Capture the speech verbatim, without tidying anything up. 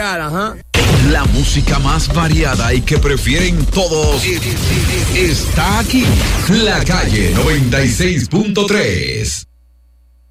pagar, ajá. La música más variada y que prefieren todos está aquí. La Calle noventa y seis punto tres.